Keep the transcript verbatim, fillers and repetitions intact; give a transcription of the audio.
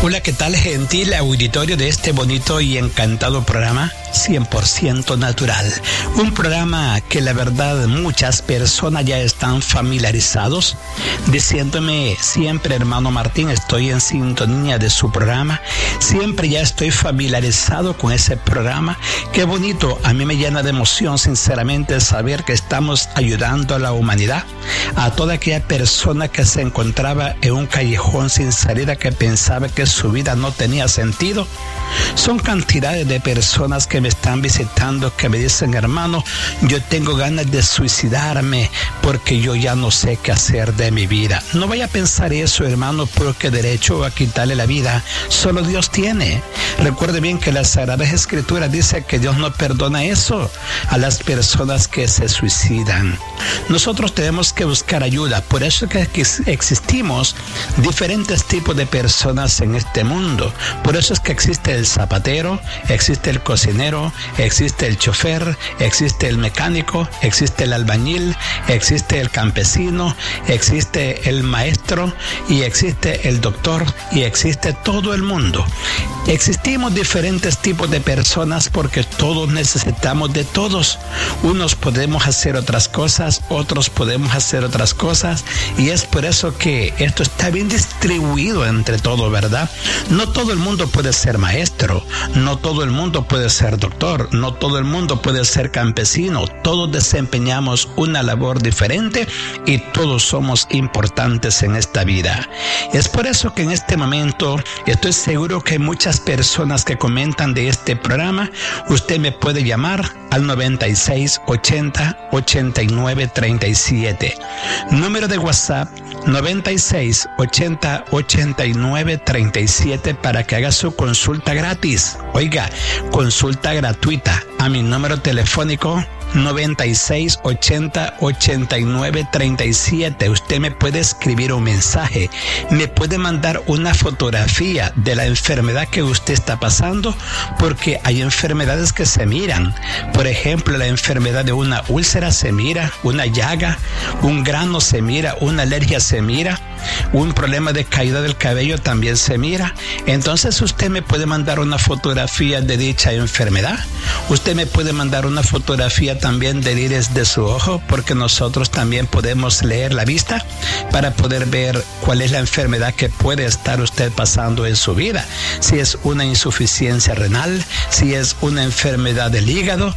Hola, ¿qué tal, gentil auditorio de este bonito y encantado programa cien por ciento natural? Un programa que la verdad muchas personas ya están familiarizados, diciéndome siempre, hermano Martín, estoy en sintonía de su programa, siempre ya estoy familiarizado con ese programa. Qué bonito, a mí me llena de emoción sinceramente saber que estamos ayudando a la humanidad, a toda aquella persona que se encontraba en un callejón sin salida, que pensaba que su vida no tenía sentido. Son cantidades de personas que me están visitando, que me dicen: hermano, yo tengo ganas de suicidarme porque yo ya no sé qué hacer de mi vida. No vaya a pensar eso, hermano, porque derecho a quitarle la vida solo Dios tiene. Recuerde bien que las Sagradas Escrituras dice que Dios no perdona eso a las personas que se suicidan. Nosotros tenemos que buscar ayuda, por eso es que existimos diferentes tipos de personas en este mundo. Por eso es que existe el zapatero, existe el cocinero, existe el chofer, existe el mecánico, existe el albañil, existe el campesino, existe el maestro y existe el doctor y existe todo el mundo. Existimos diferentes tipos de personas porque todos necesitamos de todos. Unos podemos hacer otras cosas, otros podemos hacer otras cosas, y es por eso que esto está bien distribuido entre todos, ¿verdad? No todo el mundo puede ser maestro, no todo el mundo puede ser doctor, no todo el mundo puede ser campesino. Todos desempeñamos una labor diferente y todos somos importantes en esta vida. Es por eso que en este momento estoy seguro que hay muchas personas que comentan de este programa. Usted me puede llamar al noventa y seis ochenta ochenta y nueve treinta y siete. Número de WhatsApp noventa y seis ochenta ochenta y nueve treinta y siete para que haga su consulta gratis. Oiga, consulta gratuita a mi número telefónico noventa y seis ochenta ochenta y nueve treinta y siete. Usted me puede escribir un mensaje, me puede mandar una fotografía de la enfermedad que usted está pasando, porque hay enfermedades que se miran. Por ejemplo, la enfermedad de una úlcera se mira, una llaga, un grano se mira, una alergia se mira, un problema de caída del cabello también se mira. Entonces usted me puede mandar una fotografía de dicha enfermedad. Usted me puede mandar una fotografía también del iris de su ojo, porque nosotros también podemos leer la vista para poder ver cuál es la enfermedad que puede estar usted pasando en su vida. Si es una insuficiencia renal, si es una enfermedad del hígado,